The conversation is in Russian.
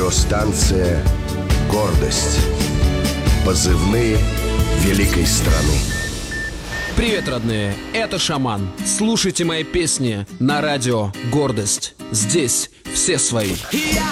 Радиостанция «Гордость». Позывные великой страны. Привет, родные, это Шаман. Слушайте мои песни на радио «Гордость». Здесь все свои.